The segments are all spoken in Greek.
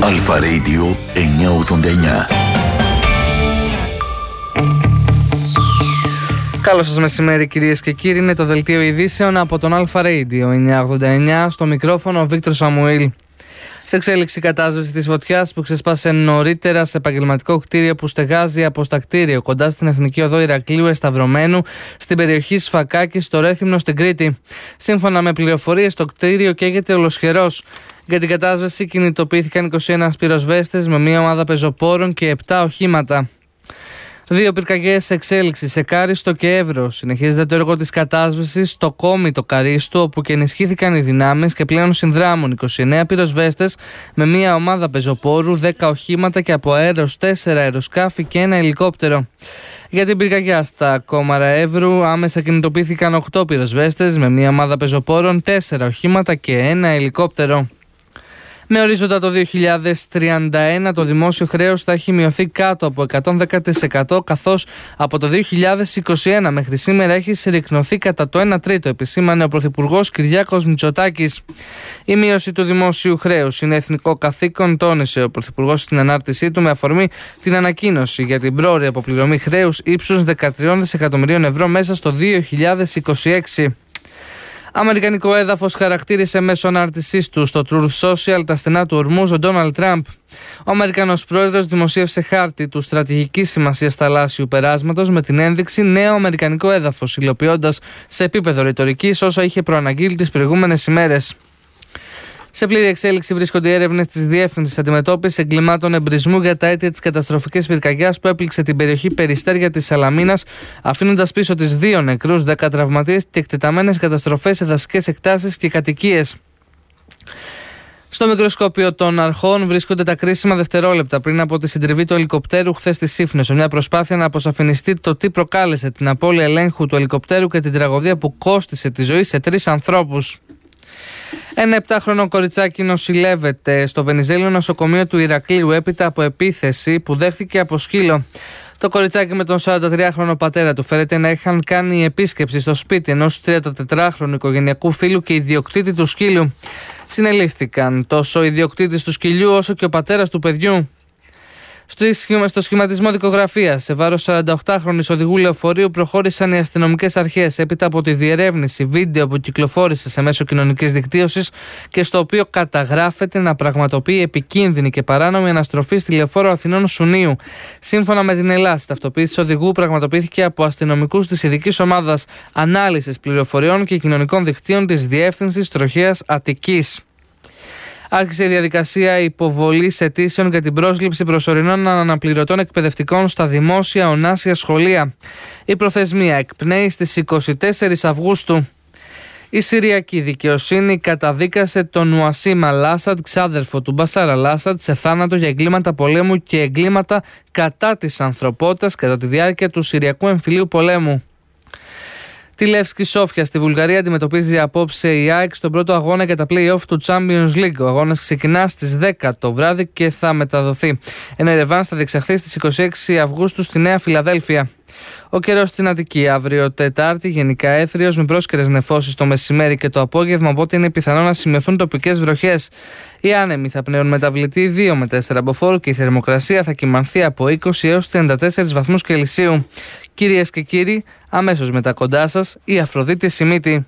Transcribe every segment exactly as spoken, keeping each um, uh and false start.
Αλφα Radio εννιακόσια ογδόντα εννιά. Καλό σας μεσημέρι κυρίες και κύριοι, είναι το δελτίο ειδήσεων από τον Αλφα Radio εννιακόσια ογδόντα εννιά, στο μικρόφωνο ο Βίκτορ Σαμουήλ. Σε εξέλιξη κατάσβεση της φωτιάς που ξεσπάσε νωρίτερα σε επαγγελματικό κτίριο που στεγάζει από στα κτίριο κοντά στην Εθνική Οδό Ηρακλείου Εσταυρωμένου στην περιοχή Σφακάκη στο Ρέθυμνο στην Κρήτη. Σύμφωνα με πληροφορίες, το κτίριο καίγεται ολοσχερός. Για την κατάσβεση κινητοποιήθηκαν είκοσι ένα πυροσβέστες με μία ομάδα πεζοπόρων και επτά οχήματα. Δύο πυρκαγιές σε εξέλιξη σε Κάριστο και Εύρο. Συνεχίζεται το έργο της κατάσβεσης στο Κόμιτο Καρίστου, όπου και ενισχύθηκαν οι δυνάμεις και πλέον συνδράμουν είκοσι εννέα πυροσβέστες με μία ομάδα πεζοπόρου, δέκα οχήματα και από αέρος τέσσερα αεροσκάφη και ένα ελικόπτερο. Για την πυρκαγιά στα Κόμαρα Εύρου άμεσα κινητοποιήθηκαν οκτώ πυροσβέστες με μία ομάδα πεζοπόρων, τέσσερα οχήματα και ένα ελικόπτερο. Με ορίζοντα το δύο χιλιάδες τριάντα ένα το δημόσιο χρέος θα έχει μειωθεί κάτω από εκατόν δέκα τοις εκατό, καθώς από το δύο χιλιάδες είκοσι ένα μέχρι σήμερα έχει συρρικνωθεί κατά το ένα τρίτο, επισήμανε ο Πρωθυπουργός Κυριάκος Μητσοτάκης. Η μείωση του δημόσιου χρέους είναι εθνικό καθήκον, τόνισε ο Πρωθυπουργός στην ανάρτησή του με αφορμή την ανακοίνωση για την πρόωρη αποπληρωμή χρέους ύψους δεκατρία δισεκατομμυρίων ευρώ μέσα στο δύο χιλιάδες είκοσι έξι. Αμερικανικό έδαφος χαρακτήρισε μέσω ανάρτησής του στο Truth Social τα στενά του ορμούς ο Ντόναλντ Τραμπ. Ο Αμερικανός πρόεδρος δημοσίευσε χάρτη του στρατηγικής σημασίας θαλάσσιου περάσματος με την ένδειξη νέο αμερικανικό έδαφος, υλοποιώντας σε επίπεδο ρητορικής όσα είχε προαναγγείλει τις προηγούμενες ημέρες. Σε πλήρη εξέλιξη βρίσκονται οι έρευνες της Διεύθυνσης Αντιμετώπισης Εγκλημάτων Εμπρισμού για τα αίτια της καταστροφικής πυρκαγιάς που έπληξε την περιοχή Περιστέρια της Σαλαμίνας, αφήνοντας πίσω της δύο νεκρούς, δέκα τραυματίες και εκτεταμένες καταστροφές σε δασικές εκτάσεις και κατοικίες. Στο μικροσκόπιο των αρχών βρίσκονται τα κρίσιμα δευτερόλεπτα πριν από τη συντριβή του ελικοπτέρου χθες στη Σύφνο, σε μια προσπάθεια να αποσαφινιστεί το τι προκάλεσε την απώλεια ελέγχου του ελικοπτέρου και την τραγωδία που κόστισε τη ζωή σε τρεις ανθρώπους. Ένα επτάχρονο κοριτσάκι νοσηλεύεται στο Βενιζέλιο νοσοκομείο του Ηρακλείου έπειτα από επίθεση που δέχθηκε από σκύλο. Το κοριτσάκι με τον σαραντατριάχρονο πατέρα του φέρεται να είχαν κάνει επίσκεψη στο σπίτι ενός τριαντατετράχρονου οικογενειακού φίλου και ιδιοκτήτη του σκύλου. Συνελήφθηκαν τόσο ο ιδιοκτήτης του σκυλιού όσο και ο πατέρας του παιδιού. Στο σχηματισμό δικογραφίας σε βάρος σαρανταοκτάχρονης οδηγού λεωφορείου προχώρησαν οι αστυνομικές αρχές έπειτα από τη διερεύνηση βίντεο που κυκλοφόρησε σε μέσο κοινωνικής δικτύωσης και στο οποίο καταγράφεται να πραγματοποιεί επικίνδυνη και παράνομη αναστροφή στη λεωφόρο Αθηνών Σουνίου. Σύμφωνα με την Ελλάδα, η ταυτοποίηση οδηγού πραγματοποιήθηκε από αστυνομικούς της ειδικής ομάδας ανάλυσης πληροφοριών και κοινωνικών δικτύων της Διεύθυνσης Τροχέας Αττικής. Άρχισε η διαδικασία υποβολής αιτήσεων για την πρόσληψη προσωρινών αναπληρωτών εκπαιδευτικών στα δημόσια ονάσια σχολεία. Η προθεσμία εκπνέει στις είκοσι τέσσερις Αυγούστου. Η Συριακή δικαιοσύνη καταδίκασε τον Νουασίμ Αλ-Άσαντ, ξάδερφο του Μπασάρ Αλ-Άσαντ, σε θάνατο για εγκλήματα πολέμου και εγκλήματα κατά της ανθρωπότητας κατά τη διάρκεια του Συριακού εμφυλίου πολέμου. Τη Λεύσκη Σόφια στη Βουλγαρία αντιμετωπίζει απόψε η ΑΕΚ στον πρώτο αγώνα για τα play-off του Champions League. Ο αγώνας ξεκινά στις δέκα το βράδυ και θα μεταδοθεί. Ενώ η ρεβάνς θα διεξαχθεί στις είκοσι έξι Αυγούστου στη Νέα Φιλαδέλφια. Ο καιρός στην Αττική αύριο Τετάρτη γενικά έθριος με πρόσκαιρες νεφώσεις το μεσημέρι και το απόγευμα, οπότε είναι πιθανό να σημειωθούν τοπικές βροχές. Οι άνεμοι θα πνέουν μεταβλητή δύο με τέσσερα μποφόρ και η θερμοκρασία θα κυμανθεί από είκοσι έως τριάντα τέσσερις βαθμούς Κελσίου. Κυρίες και κύριοι, αμέσως μετά κοντά σας η Αφροδίτη Σιμίτη.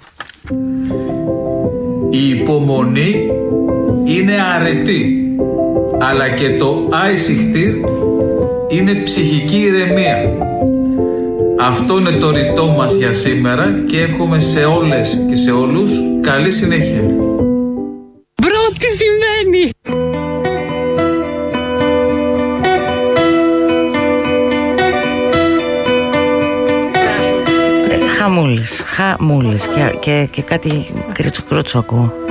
Η υπομονή είναι αρετή, αλλά και το άισιχτήρ είναι ψυχική ηρεμία. Αυτό είναι το ρητό μας για σήμερα και εύχομαι σε όλες και σε όλους καλή συνέχεια. Μπρο, τι συμβαίνει! Χαμούλης, χαμούλης και, και, και κάτι κρίτσο κρούτσο ακούω.